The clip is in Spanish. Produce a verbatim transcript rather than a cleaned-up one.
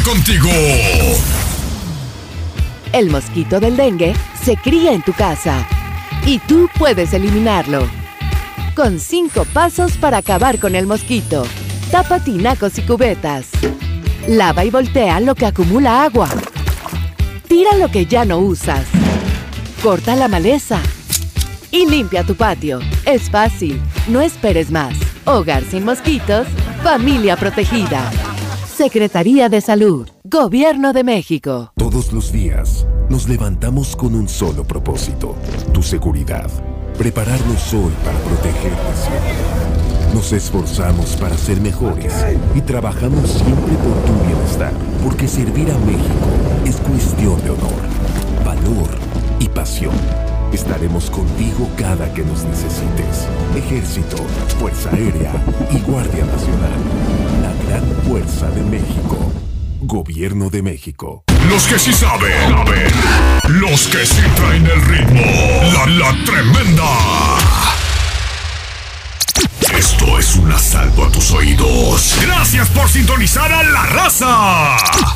contigo. El mosquito del dengue se cría en tu casa y tú puedes eliminarlo. Con cinco pasos para acabar con el mosquito. Tapa tinacos y cubetas. Lava y voltea lo que acumula agua. Tira lo que ya no usas. Corta la maleza. Y limpia tu patio. Es fácil. No esperes más. Hogar sin mosquitos. Familia protegida. Secretaría de Salud. Gobierno de México. Todos los días nos levantamos con un solo propósito. Tu seguridad. Prepararnos hoy para protegerte siempre. Nos esforzamos para ser mejores y trabajamos siempre por tu bienestar. Porque servir a México es cuestión de honor, valor y pasión. Estaremos contigo cada que nos necesites. Ejército, Fuerza Aérea y Guardia Nacional. La gran fuerza de México. Gobierno de México. Los que sí saben, saben. Los que sí traen el ritmo. La, la tremenda. Esto es un asalto a tus oídos. Gracias por sintonizar a La Raza.